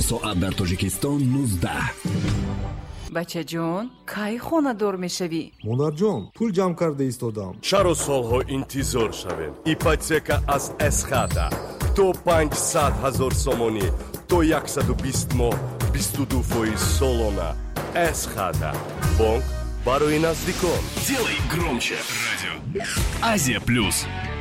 соат дар Тоҷикистон 19. бачаҷон, кай хонадор мешавӣ? монарҷон, пул ҷамъ карда истодам. чаро солҳо интизор шавем? ипотека аз эсхата то 500 000 сомонӣ то 120 моҳ 22% солона. эсхата бонк барои наздикон. Делай громче радио. Азия Плюс.